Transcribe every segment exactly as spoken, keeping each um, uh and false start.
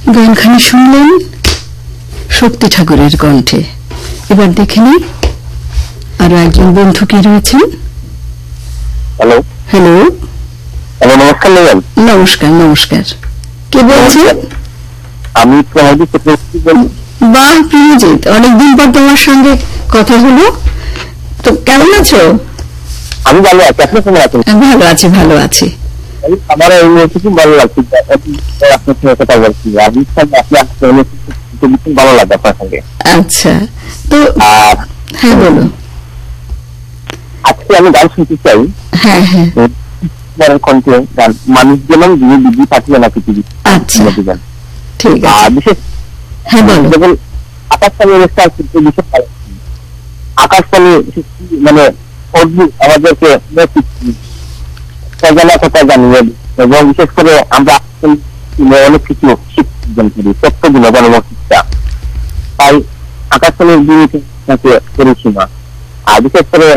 গানখানি শুনলেন শক্তি ঠাকুরের কণ্ঠে। এবার দেখে নিই আরো একজন বন্ধু কে রয়েছেন। হ্যালো হ্যালো হ্যালো নমস্কার ম্যাম। নমস্কার নমস্কার, কে বলছেন? আমি প্রণজিৎ চক্রবর্তী বলছি। বাহ প্রণজিৎ, অনেকদিন পর তোমার সঙ্গে কথা হলো। তো কেমন আছো? আমি ভালো আছি, আপনি কেমন আছেন? ভালো আছি ভালো আছি। আমার এই মুহূর্তে খুব ভালো লাগছে আপনার সঙ্গে কথা বলছি। আমি আপনি ভালো লাগে আপনার সঙ্গে। আচ্ছা, তো আর হ্যাঁ বলো। আজকে আমি গান শুনতে চাই। হ্যাঁ হ্যাঁ কণ্ঠে গান মানুষ যেমন দিয়ে বিধি পাঠিয়ে না পৃথিবী। আচ্ছা ঠিক আছে। আর বিশেষ হ্যাঁ বলো। যখন আকাশবাণী অনুষ্ঠান করতে বিশেষ ভালো আকাশবাণী মানে আমাদেরকে অজানা কথা জানিয়ে এবং বিশেষ করে আমরা অনেক কিছু শিক্ষণ করি তথ্য বিনোদন শিক্ষা, তাই আকাশবাণীর জিনিসকে পরিসীমা। আর বিশেষ করে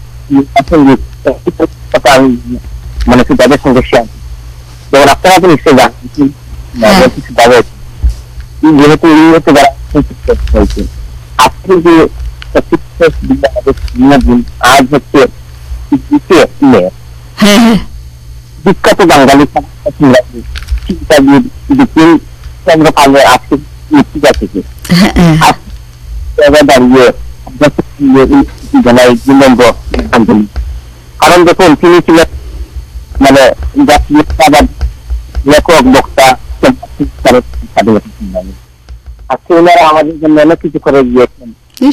মানে তাদের সঙ্গে শেয়ার যেমন আপনারা তো নিশ্চয়ই জানেন কিছু পাবে যেহেতু ইংরেজিতে যারা হয়েছে আজকে যে আজ হচ্ছে বিখ্যাত বাঙালি চন্দ্র পালে আজকে মৃত্তিকা থেকে দাঁড়িয়ে জানাই আঞ্জলি। কারণ দেখুন তিনি ছিলেন মানে লেখক বক্তা আজকে ওনারা আমাদের জন্য অনেক কিছু করে গিয়েছেন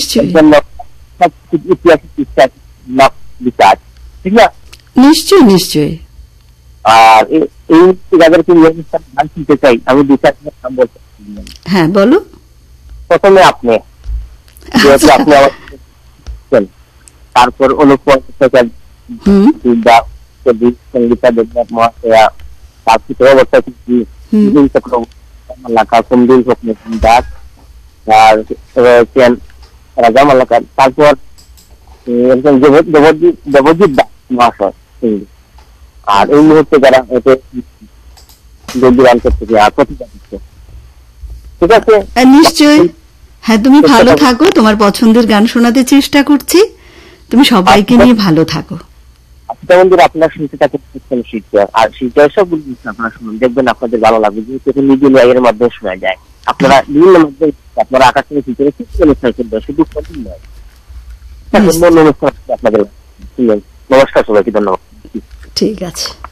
ইতিহাস বিচার, ঠিক না? নিশ্চয়ই নিশ্চয়ই। আর এই যাদেরকে গান শুনতে চাই আমি দু চারজনের নাম বলতে। হ্যাঁ বলো। প্রথমে আপনি যেহেতু আপনি আমার তারপর অনুপম সঙ্গীতা দেবনাথ মহাশয়া, দাস আর রয়েছেন রাজা মালাকার, তারপর দেবজিৎ দেবজিৎ দাস মহাশয়। আর এই মুহূর্তে যারা ঠিক আছে নিশ্চয়ই। হ্যাঁ তুমি ভালো থাকো, তোমার পছন্দের গান শোনাতে চেষ্টা করছি। তুমি সবাইকে নিয়ে ভালো থাকো। বন্ধুরা আপনারা শুনতে থাকেন শিলচর, আর শিলচর সব আপনারা শুনুন, দেখবেন আপনাদের ভালো লাগবে। যেহেতু মিডিয়া এর মাধ্যমে শোনা যায়, আপনারা বিভিন্ন মাধ্যমে আপনারা আকাশ থেকে শিলচরে শুধু নয় আপনাদের। নমস্কার সবাইকে, ধন্যবাদ। ঠিক আছে।